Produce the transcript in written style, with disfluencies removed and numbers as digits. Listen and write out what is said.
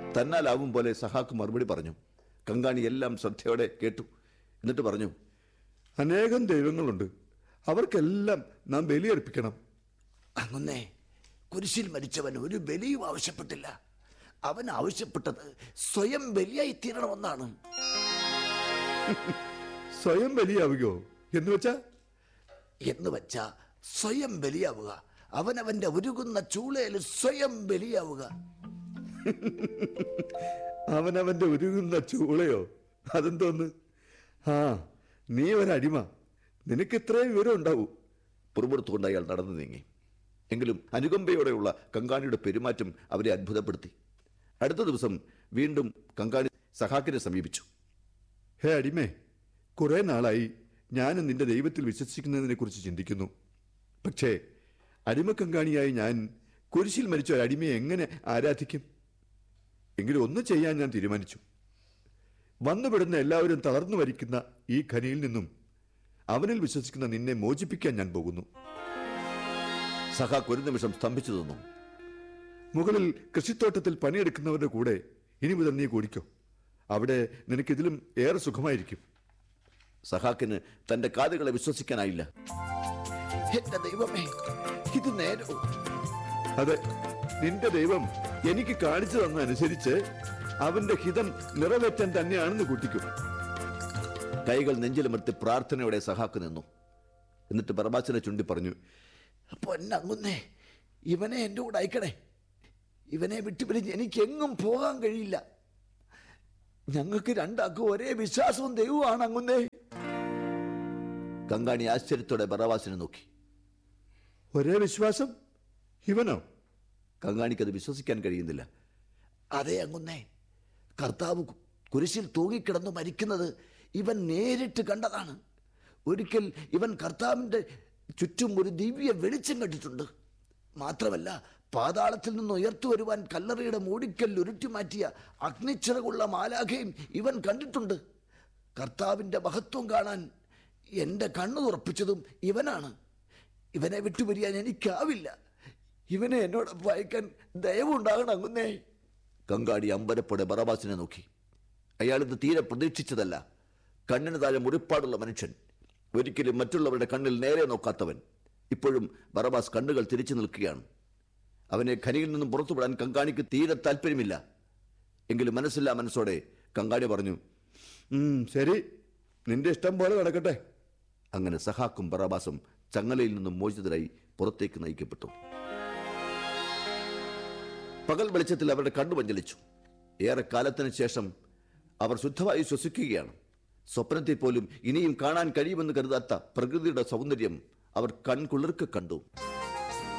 തന്നാലാവും പോലെ സഹാക്ക് മറുപടി പറഞ്ഞു. കങ്കാണി എല്ലാം ശ്രദ്ധയോടെ കേട്ടു. എന്നിട്ട് പറഞ്ഞു, അനേകം ദൈവങ്ങളുണ്ട്, അവർക്കെല്ലാം നാം ബലിയർപ്പിക്കണം. അങ്ങുന്നേ, കുരിശിൽ മരിച്ചവൻ ഒരു ബലിയും ആവശ്യപ്പെട്ടില്ല. അവൻ ആവശ്യപ്പെട്ടത് സ്വയം ബലിയായി തീരണമെന്നാണ്. സ്വയം ബലിയാവുകയോ എന്ന് വെച്ചാ സ്വയം ബലിയാവുക. അവനവന്റെ ഉരുകുന്ന ചൂളയിൽ സ്വയം ബലിയാവുക. അവനവന്റെ ഉരുകുന്ന ചൂളയോ? അതെന്തോന്ന്? ആ, നീ ഒരടിമ, നിനക്ക് ഇത്രയും വിവരം ഉണ്ടാവൂ. പുറപ്പെടുത്തുകൊണ്ട് അയാൾ നടന്നു നീങ്ങി. എങ്കിലും അനുകമ്പയോടെയുള്ള കങ്കാണിയുടെ പെരുമാറ്റം അവരെ അത്ഭുതപ്പെടുത്തി. അടുത്ത ദിവസം വീണ്ടും കങ്കാണി സഹാക്കിനെ സമീപിച്ചു. ഹേ അടിമേ, കുറെ നാളായി ഞാൻ നിന്റെ ദൈവത്തിൽ വിശ്വസിക്കുന്നതിനെ കുറിച്ച് ചിന്തിക്കുന്നു. പക്ഷേ അടിമക്കങ്കാണിയായി ഞാൻ കുരിശിൽ മരിച്ച ഒരു അടിമയെ എങ്ങനെ ആരാധിക്കും? എങ്കിലും ഒന്ന് ചെയ്യാൻ ഞാൻ തീരുമാനിച്ചു. വന്നുപെടുന്ന എല്ലാവരും തളർന്നു മരിക്കുന്ന ഈ ഖനിയിൽ നിന്നും അവനിൽ വിശ്വസിക്കുന്ന നിന്നെ മോചിപ്പിക്കാൻ ഞാൻ പോകുന്നു. സഹാക്ക് ഒരു നിമിഷം സ്തംഭിച്ചു നിന്നു. മുകളിൽ കൃഷിത്തോട്ടത്തിൽ പണിയെടുക്കുന്നവരുടെ കൂടെ ഇനി മുതൽ നീ കൂടിക്കോ. അവിടെ നിനക്കിതിലും ഏറെ സുഖമായിരിക്കും. സഹാക്കിന് തന്റെ കാതുകളെ വിശ്വസിക്കാനായില്ല. എന്റെ ദൈവമേ, ഇത് നേരോ? അതെ, നിന്റെ ദൈവം എനിക്ക് കാണിച്ചു തന്നനുസരിച്ച് അവന്റെ ഹിതം നിറവേറ്റാൻ തന്നെയാണെന്ന് കൂട്ടിക്കും. കൈകൾ നെഞ്ചിലുമർത്തി പ്രാർത്ഥനയോടെ സഹാക്ക് നിന്നു. എന്നിട്ട് ബർബാസിനെ ചൂണ്ടി പറഞ്ഞു, പൊന്നങ്ങുന്നേ, ഇവനെ എൻ്റെ കൂടെ അയക്കണേ. ഇവനെ വിട്ടുപിരിഞ്ഞ് എനിക്കെങ്ങും പോകാൻ കഴിയില്ല. ഞങ്ങൾക്ക് രണ്ടാക്കും ഒരേ വിശ്വാസവും ദൈവമാണ് അങ്ങുന്നേ. കങ്കാണി ആശ്ചര്യത്തോടെ ബർബാസിനെ നോക്കി. ഒരേ വിശ്വാസം? ഇവനോ? കങ്കാണിക്കത് വിശ്വസിക്കാൻ കഴിയുന്നില്ല. അതെ അങ്ങുന്നേ, കർത്താവ് കുരിശിൽ തൂങ്ങിക്കിടന്നു മരിക്കുന്നത് ഇവൻ നേരിട്ട് കണ്ടതാണ്. ഒരിക്കൽ ഇവൻ കർത്താവിൻ്റെ ചുറ്റും ഒരു ദിവ്യ വെളിച്ചം കണ്ടിട്ടുണ്ട്. മാത്രമല്ല, പാതാളത്തിൽ നിന്ന് ഉയർത്തു വരുവാൻ കല്ലറയുടെ മൂടിക്കൽ ഉരുട്ടിമാറ്റിയ അഗ്നിച്ചിറകുള്ള മാലാഖയും ഇവൻ കണ്ടിട്ടുണ്ട്. കർത്താവിൻ്റെ മഹത്വം കാണാൻ എൻ്റെ കണ്ണു തുറപ്പിച്ചതും ഇവനാണ്. ഇവനെ വിട്ടുപിരിയാൻ എനിക്കാവില്ല. ഇവനെ എന്നോടൊപ്പം അയക്കാൻ ദയവുണ്ടാകണം അങ്ങുന്നേ. കങ്കാണി അമ്പരപ്പോടെ ബർബാസിനെ നോക്കി. അയാളിത് തീരെ പ്രതീക്ഷിച്ചതല്ല. കണ്ണിന് താഴെ മുറിപ്പാടുള്ള മനുഷ്യൻ, ഒരിക്കലും മറ്റുള്ളവരുടെ കണ്ണിൽ നേരെ നോക്കാത്തവൻ. ഇപ്പോഴും ബർബാസ് കണ്ണുകൾ തിരിച്ചു നിൽക്കുകയാണ്. അവനെ ഖനിയിൽ നിന്നും പുറത്തുവിടാൻ കങ്കാണിക്ക് തീരെ താല്പര്യമില്ല. എങ്കിലും മനസ്സില്ലാ മനസ്സോടെ കങ്കാണി പറഞ്ഞു, ശരി, നിന്റെ ഇഷ്ടം പോലെ നടക്കട്ടെ. അങ്ങനെ സഹാക്കും ബർബാസും ചങ്ങലയിൽ നിന്നും മോചിതരായി പുറത്തേക്ക് നയിക്കപ്പെട്ടു. പകൽ വെളിച്ചത്തിൽ അവരുടെ കണ്ണു മഞ്ഞളിച്ചു. ഏറെ കാലത്തിന് ശേഷം അവർ ശുദ്ധമായി ശ്വസിക്കുകയാണ്. സ്വപ്നത്തിൽ പോലും ഇനിയും കാണാൻ കഴിയുമെന്ന് കരുതാത്ത പ്രകൃതിയുടെ സൗന്ദര്യം അവർ കൺകുളിർക്ക് കണ്ടു.